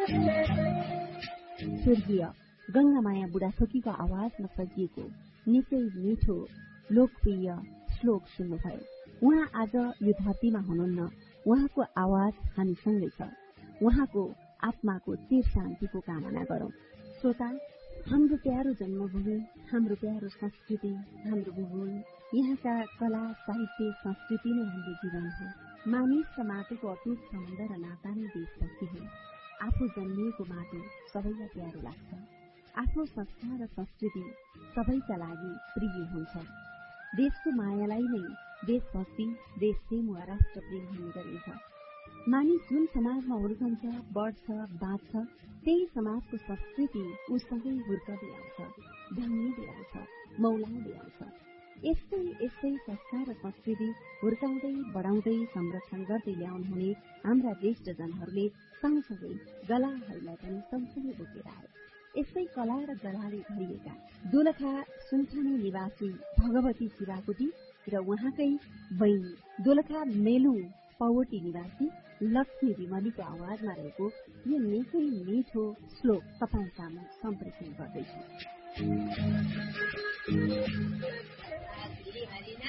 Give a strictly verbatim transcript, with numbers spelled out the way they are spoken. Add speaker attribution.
Speaker 1: स्वर्गीय गंगामाया बुढाथोकीको आवाजमा सजिएको निकै मिठो लोकप्रिय श्लोक सुन्नुभयो। उहाँ आज यो धरतीमा हुनुहुन्न, उहाँको आवाज हामीसँगै छ। उहाँको आत्माको चिर शान्तिको कामना गरौं। श्रोता, हाम्रो प्यारो जन्मभूमि, हाम्रो प्यारो संस्कृति, हाम्रो भूगोल, यहाँका कला साहित्य संस्कृति नै हाम्रो जीवन हो। मानिस र माटोको अटुट सम्बन्ध र नाता नै देशभक्ति हो। आफू जन्मिएको माटो सबैलाई प्यारो लाग्छ। आफ्नो संस्कार र संस्कृति सबैका लागि प्रिय हुन्छ। देशको मायालाई नै देशभक्ति, देशप्रेम वा राष्ट्रप्रेम भन्ने गरिन्छ। मानिस जुन समाजमा हुर्कन्छ, बढ्छ, बाँच्छ, त्यही समाजको संस्कृति उसँगै हुर्कदै आउँछ, ढङ्गिँदै आउँछ, मौलाउँदै आउँछ। यस्तै यस्तै संस्कार र संस्कृति हुर्काउँदै बढाउँदै संरक्षण गर्दै ल्याउनु हुने हाम्रा ज्येष्ठजनहरूले सँगसँगै गलाहरूलाई पनि सँगसँगै बोकेर आए। यस्तै कला र गलाले भरिएका दोलखा सुनखानी निवासी भगवती शिवाकोटी र उहाँकै बहिनी दोलखा मेलु पौवटी निवासी लक्ष्मी विमलीको आवाजमा रहेको यो निकै मिठो श्लोक तपाईँ सामु सम्प्रेषण गर्दैछु।